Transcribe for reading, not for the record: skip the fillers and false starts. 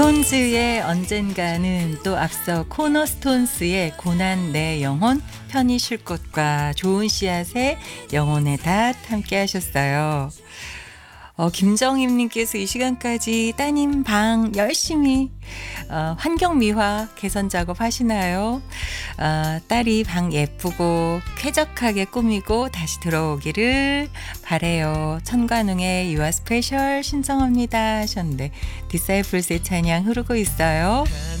스톤즈의 언젠가는 또 앞서 코너스톤스의 고난 내 영혼 편히 쉴 곳과 좋은 씨앗의 영혼의 닷 함께 하셨어요. 김정임님께서 이 시간까지 따님 방 열심히 환경 미화 개선 작업 하시나요? 딸이 방 예쁘고 쾌적하게 꾸미고 다시 들어오기를 바래요. 천관웅의 유아 스페셜 신청합니다 하셨는데 디사이플스의 찬양 흐르고 있어요.